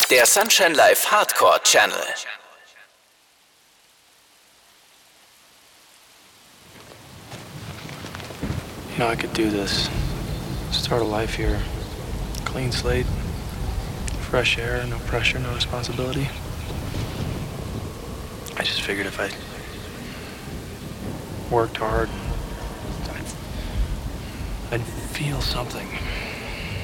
Der Sunshine Live Hardcore Channel. You know, I could do this. Start a life here. Clean slate. Fresh air, no pressure, no responsibility. I just figured if I worked hard, I'd feel something.